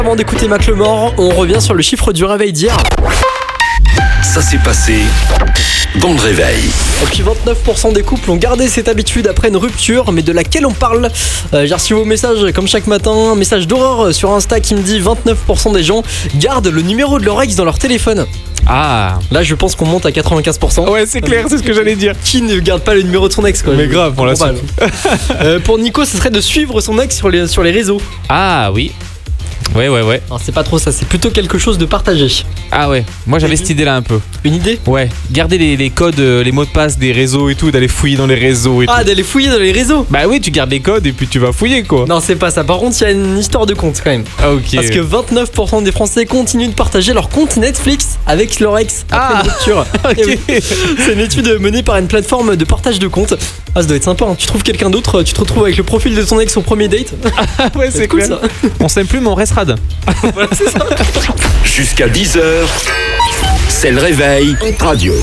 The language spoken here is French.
Avant d'écouter Macklemore, on revient sur le chiffre du réveil d'hier. Ça s'est passé dans le réveil. Et puis 29% des couples ont gardé cette habitude après une rupture, mais de laquelle on parle? J'ai reçu vos messages comme chaque matin, un message d'horreur sur Insta qui me dit 29% des gens gardent le numéro de leur ex dans leur téléphone. Ah, Là je pense qu'on monte à 95%. ouais, c'est clair, c'est ce que j'allais dire. Qui ne garde pas le numéro de son ex quoi? Mais grave, on l'a comprends pas. Pour Nico, ce serait de suivre son ex sur les réseaux. Ah oui. Ouais. Alors c'est pas trop ça, c'est plutôt quelque chose de partagé. Ah ouais, moi j'avais cette idée là un peu. Une idée? Ouais, garder les codes, les mots de passe des réseaux et tout, d'aller fouiller dans les réseaux et tout. Ah, d'aller fouiller dans les réseaux? Bah oui, tu gardes les codes et puis tu vas fouiller quoi. Non, c'est pas ça. Par contre, il y a une histoire de compte quand même. Ah, ok. Parce que 29% des Français continuent de partager leur compte Netflix avec leur ex après Ah. une rupture. Eh oui. C'est une étude menée par une plateforme de partage de comptes. Ah, ça doit être sympa, hein. Tu trouves quelqu'un d'autre, tu te retrouves avec le profil de ton ex au premier date. Ah ouais, c'est cool clair. ça. On s'aime plus mais on reste rad. Voilà, c'est ça. Jusqu'à 10h, c'est le réveil radio.